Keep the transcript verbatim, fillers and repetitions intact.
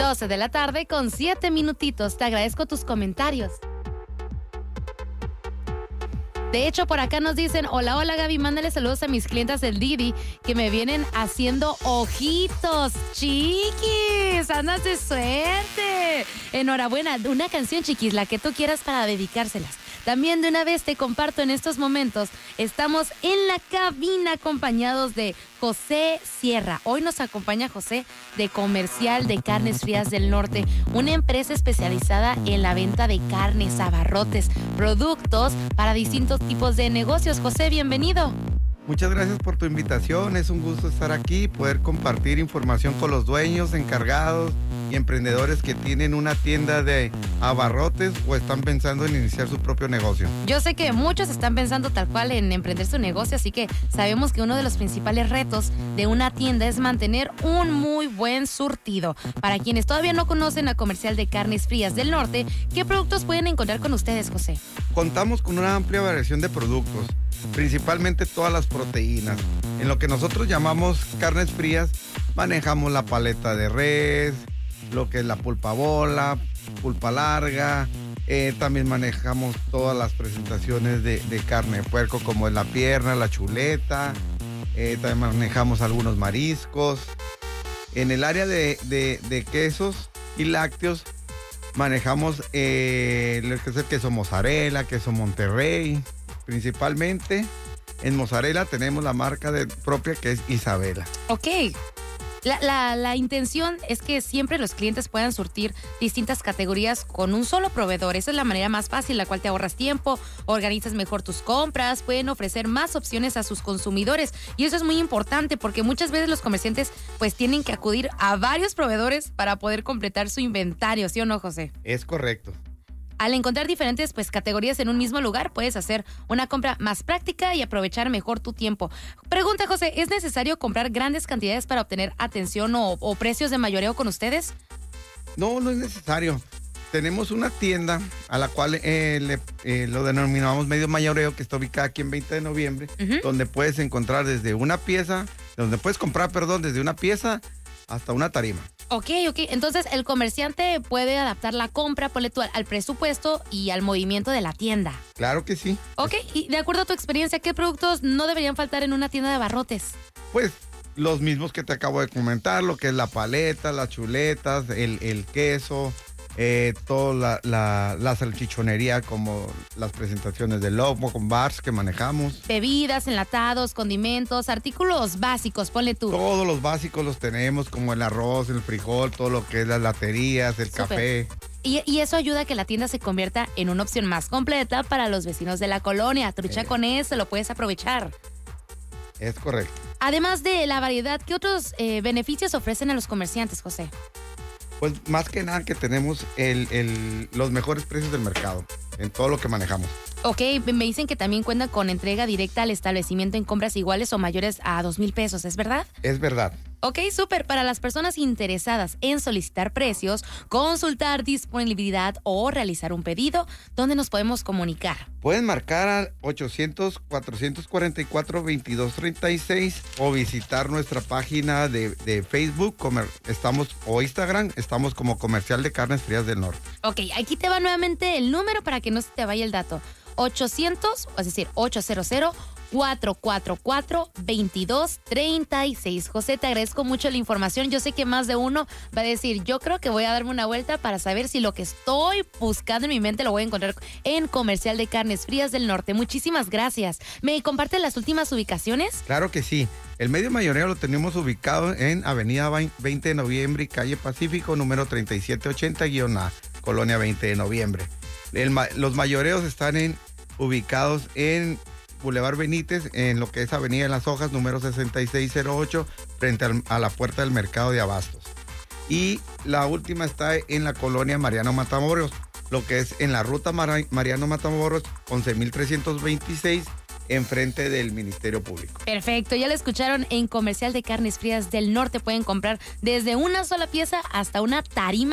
doce de la tarde con siete minutitos. Te agradezco tus comentarios. De hecho, por acá nos dicen, hola, hola Gaby, mándale saludos a mis clientas del Didi que me vienen haciendo ojitos. Chiquis, andas de suerte. Enhorabuena, una canción, chiquis, la que tú quieras para dedicárselas. También de una vez te comparto en estos momentos, estamos en la cabina acompañados de José Sierra. Hoy nos acompaña José de Comercial de Carnes Frías del Norte, una empresa especializada en la venta de carnes, abarrotes, productos para distintos tipos de negocios. José, bienvenido. Muchas gracias por tu invitación, es un gusto estar aquí, poder compartir información con los dueños, encargados y emprendedores que tienen una tienda de abarrotes o están pensando en iniciar su propio negocio. Yo sé que muchos están pensando tal cual en emprender su negocio, así que sabemos que uno de los principales retos de una tienda es mantener un muy buen surtido. Para quienes todavía no conocen a Comercial de Carnes Frías del Norte, ¿qué productos pueden encontrar con ustedes, José? Contamos con una amplia variación de productos, principalmente todas las proteínas. En lo que nosotros llamamos carnes frías, manejamos la paleta de res, lo que es la pulpa bola, pulpa larga, eh, también manejamos todas las presentaciones de, de carne de puerco, como es la pierna, la chuleta, eh, también manejamos algunos mariscos. En el área de, de, de quesos y lácteos, manejamos eh, lo que es el queso mozzarella, queso Monterrey. Principalmente en mozzarella tenemos la marca de, propia que es Isabela. Ok. La, la, la intención es que siempre los clientes puedan surtir distintas categorías con un solo proveedor. Esa es la manera más fácil, la cual te ahorras tiempo, organizas mejor tus compras, pueden ofrecer más opciones a sus consumidores. Y eso es muy importante porque muchas veces los comerciantes pues tienen que acudir a varios proveedores para poder completar su inventario, ¿sí o no, José? Es correcto. Al encontrar diferentes pues, categorías en un mismo lugar, puedes hacer una compra más práctica y aprovechar mejor tu tiempo. Pregunta, José, ¿es necesario comprar grandes cantidades para obtener atención o, o precios de mayoreo con ustedes? No, no es necesario. Tenemos una tienda a la cual eh, le, eh, lo denominamos medio mayoreo, que está ubicada aquí en veinte de noviembre, uh-huh. donde puedes encontrar desde una pieza, donde puedes comprar, perdón, desde una pieza hasta una tarima. Ok, ok. Entonces, el comerciante puede adaptar la compra, ponle tú, al presupuesto y al movimiento de la tienda. Claro que sí. Ok, y de acuerdo a tu experiencia, ¿qué productos no deberían faltar en una tienda de abarrotes? Pues los mismos que te acabo de comentar, lo que es la paleta, las chuletas, el, el queso, eh, toda la, la, la salchichonería, como las presentaciones de lomo con bars que manejamos. Bebidas, enlatados, condimentos, artículos básicos, ponle tú. Todos los básicos los tenemos, como el arroz, el frijol, todo lo que es las laterías, el Súper. Café. Y, y eso ayuda a que la tienda se convierta en una opción más completa para los vecinos de la colonia. Trucha eh. con eso, lo puedes aprovechar. Es correcto. Además de la variedad, ¿qué otros eh, beneficios ofrecen a los comerciantes, José? Pues más que nada que tenemos el, el, los mejores precios del mercado en todo lo que manejamos. Ok, me dicen que también cuentan con entrega directa al establecimiento en compras iguales o mayores a dos mil pesos, ¿es verdad? Es verdad. Ok, súper. Para las personas interesadas en solicitar precios, consultar disponibilidad o realizar un pedido, ¿dónde nos podemos comunicar? Pueden marcar al ochocientos, cuatrocientos cuarenta y cuatro, veintidós treinta y seis o visitar nuestra página de, de Facebook comer, estamos, o Instagram, estamos como Comercial de Carnes Frías del Norte. Ok, aquí te va nuevamente el número para que no se te vaya el dato. ochocientos, es decir, ochocientos, cuatro cuatro cuatro, veintidós treinta y seis. José, te agradezco mucho la información. Yo sé que más de uno va a decir, yo creo que voy a darme una vuelta para saber si lo que estoy buscando en mi mente lo voy a encontrar en Comercial de Carnes Frías del Norte. Muchísimas gracias. ¿Me comparten las últimas ubicaciones? Claro que sí. El medio mayoreo lo tenemos ubicado en Avenida veinte de noviembre y Calle Pacífico, número treinta y siete ochenta A, Colonia veinte de noviembre. El, los mayoreos están en, ubicados en Boulevard Benítez, en lo que es Avenida de las Hojas, número sesenta y seis cero ocho, frente al, a la puerta del mercado de Abastos. Y la última está en la colonia Mariano Matamoros, lo que es en la ruta Mar Mariano Matamoros, once mil trescientos veintiséis, enfrente del Ministerio Público. Perfecto, ya lo escucharon en Comercial de Carnes Frías del Norte. Pueden comprar desde una sola pieza hasta una tarima